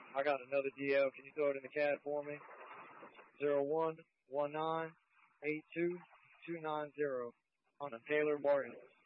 I got another DL. Can you throw it in the CAD for me? 011982 290 on a Taylor Barton.